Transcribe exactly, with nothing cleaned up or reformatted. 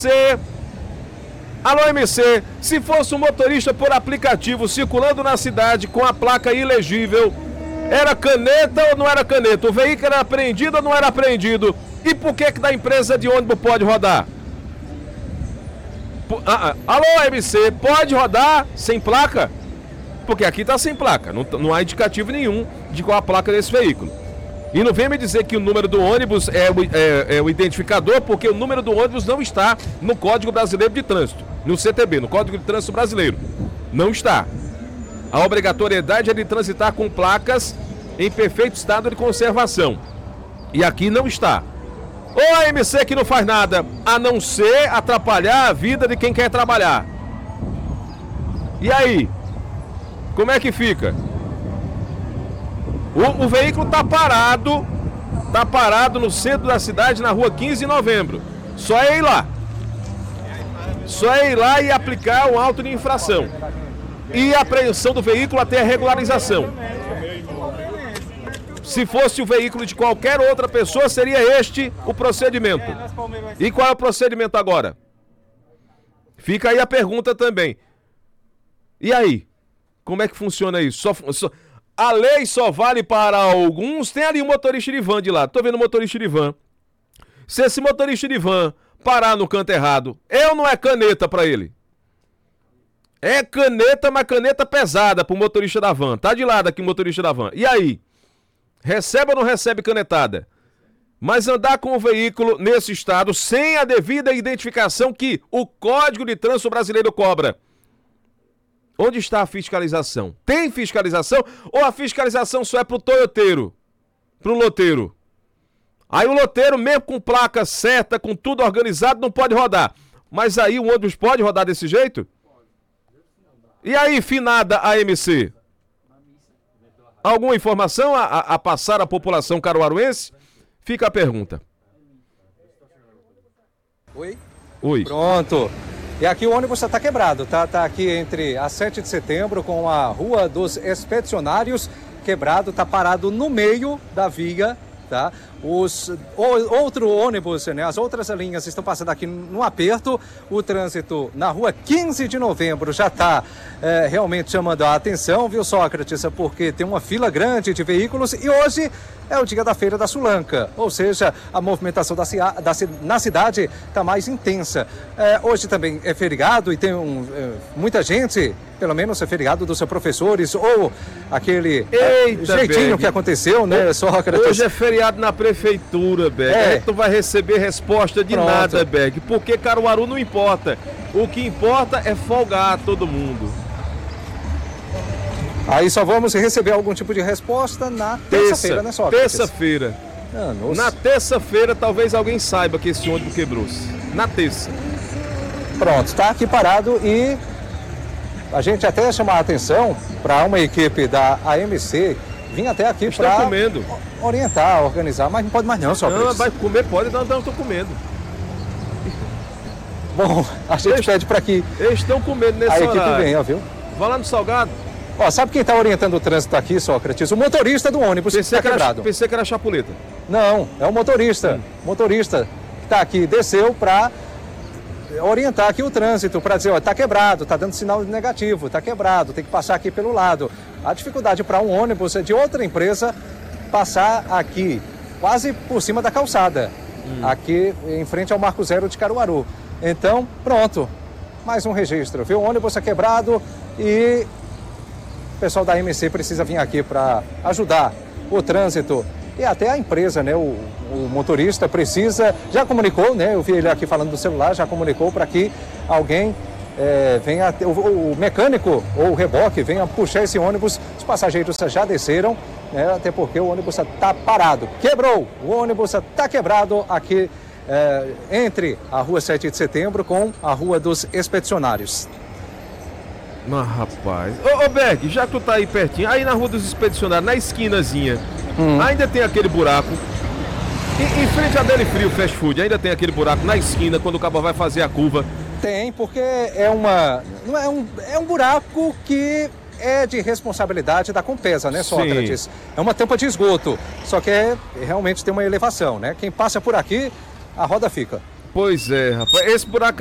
Alô, M C, se fosse um motorista por aplicativo circulando na cidade com a placa ilegível, era caneta ou não era caneta? O veículo era apreendido ou não era apreendido? E por que que da empresa de ônibus pode rodar? Ah, ah, alô, M C, pode rodar sem placa? Porque aqui tá sem placa, não, não há indicativo nenhum de qual a placa desse veículo. E não vem me dizer que o número do ônibus é o, é, é o identificador, porque o número do ônibus não está no Código Brasileiro de Trânsito, no C T B, no Código de Trânsito Brasileiro. Não está. A obrigatoriedade é de transitar com placas em perfeito estado de conservação. E aqui não está. Ou a M C que não faz nada, a não ser atrapalhar a vida de quem quer trabalhar. E aí? Como é que fica? O, o veículo está parado, está parado no centro da cidade, na rua quinze de novembro. Só é ir lá. Só é ir lá e aplicar um auto de infração. E a apreensão do veículo até a regularização. Se fosse o veículo de qualquer outra pessoa, seria este o procedimento. E qual é o procedimento agora? Fica aí a pergunta também. E aí? Como é que funciona isso? Só, só, a lei só vale para alguns. Tem ali um motorista de van de lá. Tô vendo um motorista de van. Se esse motorista de van parar no canto errado, é ou não é caneta para ele? É caneta, mas caneta pesada pro motorista da van. Tá de lado aqui o motorista da van. E aí? Recebe ou não recebe canetada? Mas andar com o veículo nesse estado sem a devida identificação que o Código de Trânsito Brasileiro cobra. Onde está a fiscalização? Tem fiscalização ou a fiscalização só é pro toyoteiro? Pro loteiro? Aí o loteiro, mesmo com placa certa, com tudo organizado, não pode rodar. Mas aí o ônibus pode rodar desse jeito? E aí, finada a M C? Alguma informação a, a, a passar à população caruaruense? Fica a pergunta. Oi? Oi. Pronto. E aqui o ônibus está quebrado, tá? Tá aqui entre a sete de setembro com a Rua dos Expedicionários, quebrado, tá parado no meio da via, tá? Os o, outro ônibus, né? As outras linhas estão passando aqui no aperto. O trânsito na rua quinze de novembro já está é, realmente chamando a atenção, viu, Sócrates? Porque tem uma fila grande de veículos e hoje é o dia da Feira da Sulanca, ou seja, a movimentação da, da, na cidade está mais intensa. É, hoje também é feriado e tem um, é, muita gente, pelo menos é feriado dos seus professores, ou aquele Eita, é, jeitinho Berg. que aconteceu, né, Sócrates? Hoje é feriado na prefeitura, Berg. É. Aí tu vai receber resposta de Pronto. nada, Berg, porque Caruaru não importa. O que importa é folgar todo mundo. Aí só vamos receber algum tipo de resposta na terça-feira, né, Sócrates? Terça-feira. Ah, na terça-feira, talvez alguém saiba que esse ônibus quebrou-se. Na terça. Pronto, está aqui parado e a gente até chamar a atenção para uma equipe da A M C vir até aqui para orientar, organizar, mas não pode mais não, Sócrates. Não, vai comer, pode, não, não estou comendo. Bom, a gente eles, pede para que eles estão comendo nesse a horário. equipe venha, viu? Vai lá no Salgado. Ó, sabe quem está orientando o trânsito aqui, Sócrates? O motorista do ônibus pensei que está quebrado. Pensei que era a chapuleta. Não, é o motorista. Hum. Motorista que está aqui, desceu para orientar aqui o trânsito, para dizer, ó, está quebrado, está dando sinal negativo, está quebrado, tem que passar aqui pelo lado. A dificuldade para um ônibus de outra empresa passar aqui, quase por cima da calçada, hum. aqui em frente ao Marco Zero de Caruaru. Então, pronto, mais um registro, viu? O ônibus está quebrado e o pessoal da A M C precisa vir aqui para ajudar o trânsito e até a empresa, né? O, o motorista precisa, já comunicou, né? Eu vi ele aqui falando do celular, já comunicou para que alguém é, venha, o, o mecânico ou o reboque venha puxar esse ônibus. Os passageiros já desceram, né? Até porque o ônibus está parado, quebrou, o ônibus está quebrado aqui é, entre a rua sete de setembro com a Rua dos Expedicionários. Mas rapaz, ô, ô Berg, já que tu tá aí pertinho, aí na Rua dos Expedicionários, na esquinazinha, hum. ainda tem aquele buraco. Em, em frente a Deli Frio Fast Food, ainda tem aquele buraco na esquina quando o cabo vai fazer a curva. Tem, porque é uma. Não é, um, é um buraco que é de responsabilidade da Compesa, né, Sócrates? Sim. É uma tampa de esgoto, só que é, realmente tem uma elevação, né? Quem passa por aqui, a roda fica. Pois é, rapaz. Esse buraco